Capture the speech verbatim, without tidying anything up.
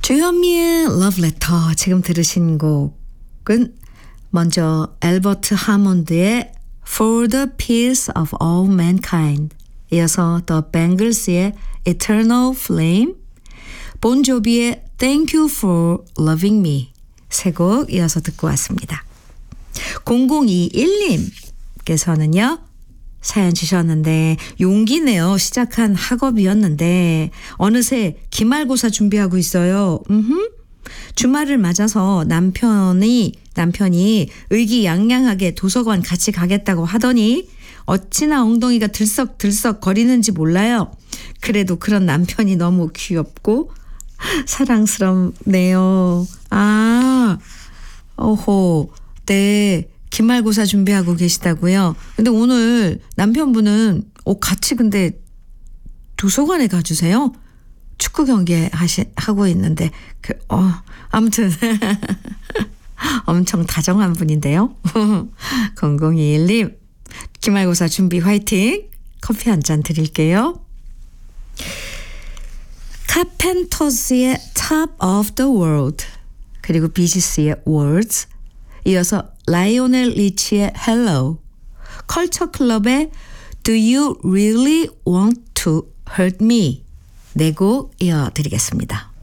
주현미의 Love Letter 지금 들으신 곡은 먼저 엘버트 하몬드의 For the Peace of All Mankind, 이어서 The Bangles의 Eternal Flame, 본조비의 Thank You for Loving Me 세 곡 이어서 듣고 왔습니다. 공공이일 님께서는요. 사연 주셨는데 용기 내어 시작한 학업이었는데 어느새 기말고사 준비하고 있어요. 음흠. 주말을 맞아서 남편이 남편이 의기양양하게 도서관 같이 가겠다고 하더니 어찌나 엉덩이가 들썩들썩 거리는지 몰라요. 그래도 그런 남편이 너무 귀엽고 사랑스럽네요. 아, 어호, 네. 기말고사 준비하고 계시다고요? 근데 오늘 남편분은 어, 같이 근데 도서관에 가주세요? 축구 경기 하시, 하고 있는데, 그, 어, 아무튼. 엄청 다정한 분인데요. 공공이일 님, 기말고사 준비 화이팅! 커피 한 잔 드릴게요. 카펜터스의 Top of the World, 그리고 비지스의 Words, 이어서 라이오넬 리치의 Hello, 컬처 클럽의 Do You Really Want to Hurt Me 네 곡 이어드리겠습니다.